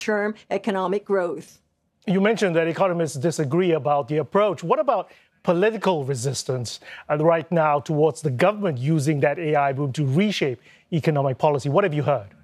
long-term economic growth. You mentioned that economists disagree about the approach. What about political resistance right now towards the government using that AI boom to reshape economic policy? What have you heard?